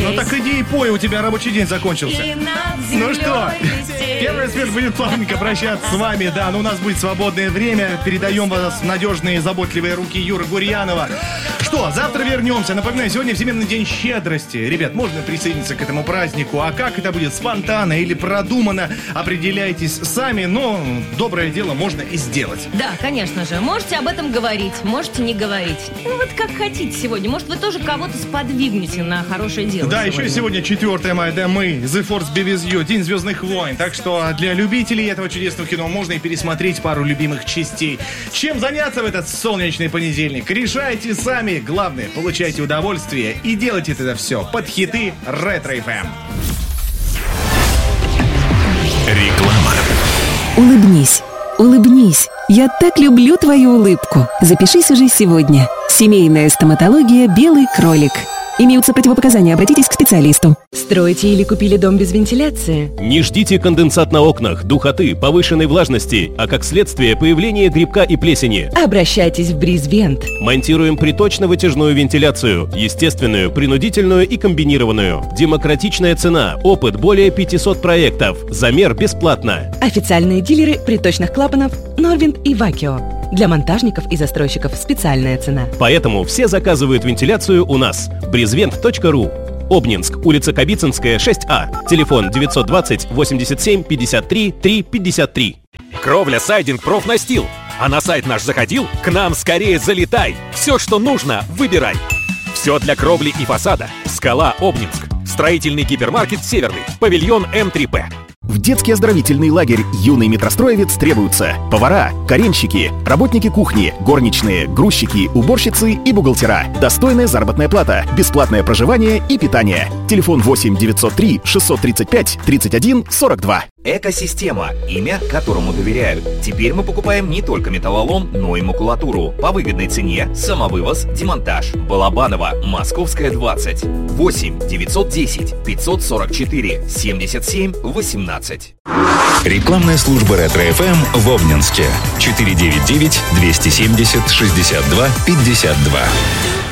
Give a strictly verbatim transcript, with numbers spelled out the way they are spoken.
Ну так иди и пой, у тебя рабочий день закончился. Ну что, первый спец будет плавненько прощаться с вами, да, но у нас будет свободное время. Передаем вас в надежные и заботливые руки Юры Гурьянова. Что, завтра вернемся. Напоминаю, сегодня Всемирный день щедрости. Ребят, можно присоединиться к этому празднику. А как это будет, спонтанно или продуманно, определяйтесь сами. Но доброе дело можно и сделать. Да, конечно же. Можете об этом говорить, можете не говорить. Ну вот как хотите сегодня. Может, вы тоже кого-то сподвигнете на хорошее дело. Да, сегодня. еще сегодня четвёртое мая, да, мы, The Force Be With You, День Звездных войн. Так что для любителей этого чудесного кино можно и пересмотреть пару любимых частей. Чем заняться в этот солнечный понедельник? Решайте сами. Главное, получайте удовольствие и делайте это все под хиты Ретро-эф эм. Реклама. Улыбнись, улыбнись. Я так люблю твою улыбку. Запишись уже сегодня. Семейная стоматология «Белый кролик». Имеются противопоказания, обратитесь к специалисту. Строите или купили дом без вентиляции? Не ждите конденсат на окнах, духоты, повышенной влажности, а как следствие появление грибка и плесени. Обращайтесь в Бризвент. Монтируем приточно-вытяжную вентиляцию, естественную, принудительную и комбинированную. Демократичная цена, опыт более пятисот проектов, замер бесплатно. Официальные дилеры приточных клапанов Норвинд и Вакио. Для монтажников и застройщиков специальная цена. Поэтому все заказывают вентиляцию у нас. бризвент точка ру. Обнинск, улица Кабицинская, шесть А. Телефон девятьсот двадцать восемьдесят семь пятьдесят три три пятьдесят три. Кровля Сайдинг Профнастил. А на сайт наш заходил? К нам скорее залетай. Все, что нужно, выбирай. Все для кровли и фасада. Скала Обнинск. Строительный гипермаркет Северный. Павильон Эм три П. В детский оздоровительный лагерь «Юный метростроевец» требуются повара, каренщики, работники кухни, горничные, грузчики, уборщицы и бухгалтера. Достойная заработная плата, бесплатное проживание и питание. Телефон восемь девятьсот три шестьсот тридцать пять тридцать один сорок два. Экосистема – имя, которому доверяют. Теперь мы покупаем не только металлолом, но и макулатуру. По выгодной цене, самовывоз, демонтаж. Балабаново, Московская, двадцать. восемь девятьсот десять пятьсот сорок четыре семьдесят семь восемнадцать. Рекламная служба Ретро-эф эм в Обнинске. четыре девять девять двести семьдесят шестьдесят два пятьдесят два.